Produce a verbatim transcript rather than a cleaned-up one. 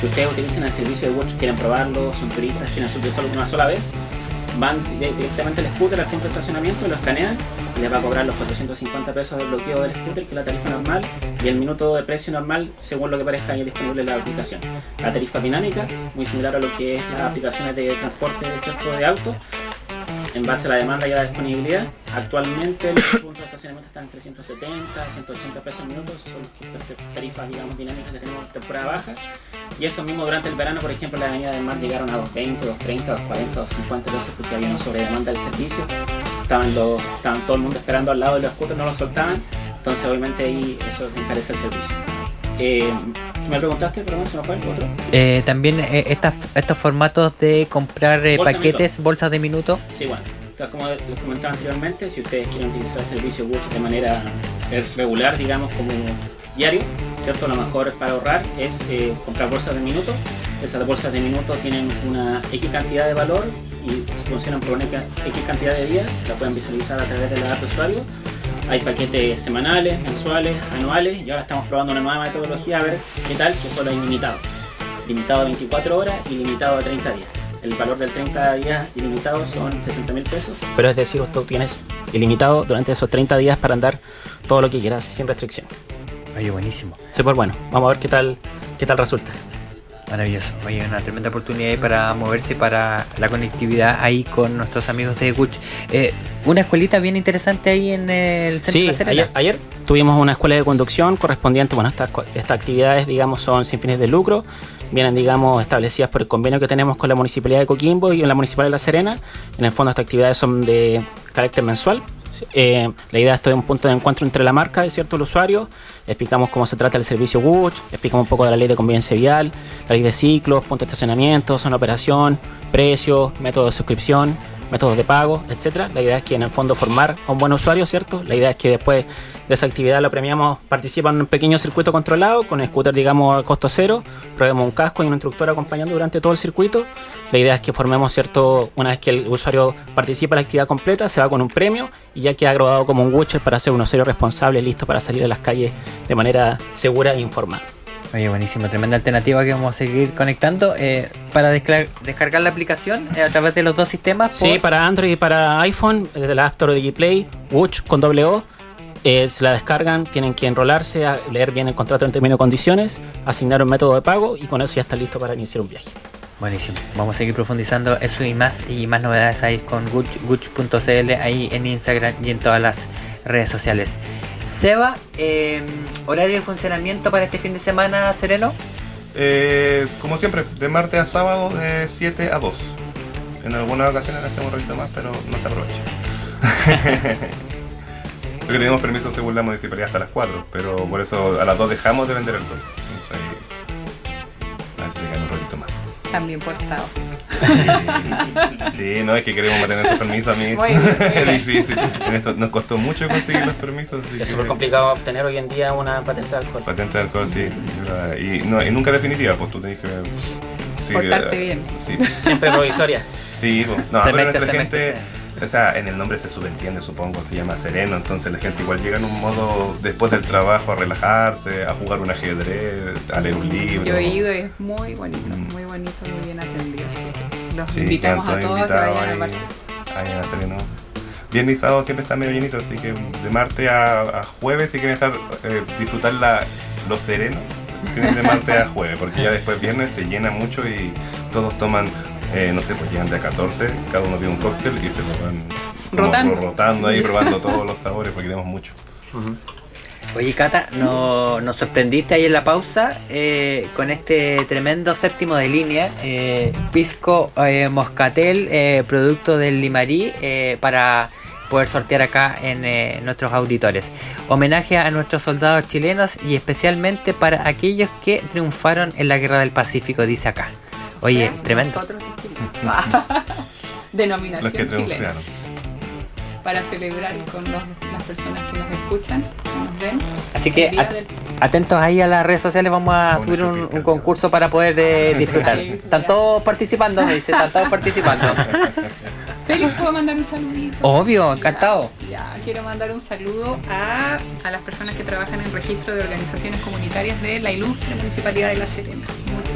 Si ustedes utilizan el servicio de Watch, quieren probarlo, son turistas, quieren subir solo una sola vez, van directamente al scooter al punto de estacionamiento, lo escanean y les va a cobrar los cuatrocientos cincuenta pesos de bloqueo del scooter, que es la tarifa normal, y el minuto de precio normal según lo que parezca ahí disponible en la aplicación. La tarifa dinámica, muy similar a lo que es las aplicaciones de transporte de cierto de auto, en base a la demanda y a la disponibilidad. Actualmente los puntos de estacionamiento están entre ciento setenta, ciento ochenta pesos al minuto, son las tarifas, digamos, dinámicas que tenemos en temporada baja. Y eso mismo durante el verano, por ejemplo, la Avenida del Mar llegaron a doscientos veinte, doscientos treinta, doscientos cuarenta, doscientos cincuenta pesos porque había una sobredemanda del servicio. Estaban, los, estaban todo el mundo esperando al lado de los scooters, no los soltaban. Entonces, obviamente, ahí eso encarece el servicio. Eh, ¿Qué me preguntaste? Perdón, ¿se me fue el otro? Eh, también eh, estas, estos formatos de comprar eh, paquetes, bolsas de minuto. Sí, bueno. Entonces, como les comentaba anteriormente, si ustedes quieren utilizar el servicio Watch de manera regular, digamos, como diario, ¿cierto? Lo mejor para ahorrar es eh, comprar bolsas de minuto. Esas bolsas de minuto tienen una X cantidad de valor y funcionan por una X cantidad de días. La pueden visualizar a través de la app de usuario. Hay paquetes semanales, mensuales, anuales, y ahora estamos probando una nueva metodología a ver qué tal, que solo hay limitado. Limitado a veinticuatro horas y limitado a treinta días. El valor del treinta días ilimitado son sesenta mil pesos, pero es decir, tú tienes ilimitado durante esos treinta días para andar todo lo que quieras sin restricción. Oye, buenísimo. Súper bueno. Vamos a ver qué tal, qué tal resulta. Maravilloso. Oye, una tremenda oportunidad para moverse, para la conectividad ahí con nuestros amigos de Watch. Eh, una escuelita bien interesante ahí en el centro sí, de La Serena. Ayer, ayer tuvimos una escuela de conducción correspondiente. Bueno, estas, estas actividades, digamos, son sin fines de lucro. Vienen, digamos, establecidas por el convenio que tenemos con la Municipalidad de Coquimbo y en la Municipalidad de La Serena. En el fondo, estas actividades son de carácter mensual. Eh, la idea es de un punto de encuentro entre la marca y cierto el usuario. Explicamos cómo se trata el servicio Watch, explicamos un poco de la ley de convivencia vial, la ley de ciclos, punto de estacionamiento, zona de operación, precios, métodos de suscripción, métodos de pago, etcétera. La idea es que en el fondo formar a un buen usuario, ¿cierto? La idea es que después de esa actividad lo premiamos, participa en un pequeño circuito controlado con el scooter, digamos, a costo cero, probemos un casco y un instructor acompañando durante todo el circuito. La idea es que formemos, ¿cierto? Una vez que el usuario participa en la actividad completa, se va con un premio y ya queda graduado como un Watcher para ser un usuario responsable, listo para salir a las calles de manera segura e informada. Oye, buenísimo, tremenda alternativa que vamos a seguir conectando. Eh, para descargar, descargar la aplicación eh, a través de los dos sistemas. Por... Sí, para Android y para iPhone, desde la App Store de Gplay, Watch con doble O. Eh, se la descargan, tienen que enrolarse, a leer bien el contrato en términos y condiciones, asignar un método de pago y con eso ya está listo para iniciar un viaje. Buenísimo, vamos a seguir profundizando eso y más y más novedades ahí con Watch punto c l ahí en Instagram y en todas las redes sociales. Seba, eh, horario de funcionamiento para este fin de semana, Sereno. Eh, como siempre, de martes a sábado de siete a dos. En algunas ocasiones gastamos un ratito más, pero no se aprovecha. Porque tenemos permiso según la municipalidad hasta las cuatro, pero por eso a las dos dejamos de vender alcohol. Entonces ahí, a ver si le quedan un ratito más. También portados. Sí, sí, no es que queremos mantener estos permisos a mí. Muy bien, muy es bien. difícil. En esto nos costó mucho conseguir los permisos. Así Es que- súper complicado obtener hoy en día una patente de alcohol. Patente de alcohol, sí. Y, no, y nunca definitiva, pues tú tenés que... Sí, Portarte eh, bien. Sí, Siempre provisoria. sí pues, no, Se pero mete, nuestra se gente... mete, O sea, en el nombre se subentiende, supongo, se llama sereno, entonces la gente igual llega en un modo después del trabajo a relajarse, a jugar un ajedrez, a leer un libro. Yo he ido y es muy bonito, Mm. muy bonito, muy bien atendido. Así que los Sí, invitamos quedan a todos todos a que invitados vayan a ahí, Barcelona. ahí en Sereno. Viernes y sábado siempre está medio llenito, así que de martes a, a jueves si quieren estar eh, disfrutar la, lo sereno, tienen de martes a jueves, porque ya después viernes se llena mucho y todos toman, eh, no sé, pues llegan de a catorce, cada uno pide un cóctel y se lo van como Rotando. rotando ahí, probando todos los sabores, porque tenemos mucho. Uh-huh. Oye, Cata, no, nos sorprendiste ahí en la pausa eh, con este tremendo séptimo de línea, eh, Pisco eh, Moscatel, eh, producto del Limarí, eh, para poder sortear acá en eh, nuestros auditores. Homenaje a nuestros soldados chilenos y especialmente para aquellos que triunfaron en la Guerra del Pacífico, dice acá. Oye, Sí, tremendo. Nosotros los chilenos. Denominación Los que chilena. triunfaron. Para celebrar con los- las personas que nos escuchan, que nos ven. Así que el día at- del- atentos ahí a las redes sociales, vamos a Una subir un, chupita. un concurso para poder eh, disfrutar. Sí, Están ya. todos participando, me dice, están todos participando. Félix, ¿puedo mandar un saludito? Obvio, encantado. Ya, ya, quiero mandar un saludo a, a las personas que trabajan en registro de organizaciones comunitarias de la ilustre Municipalidad de La Serena.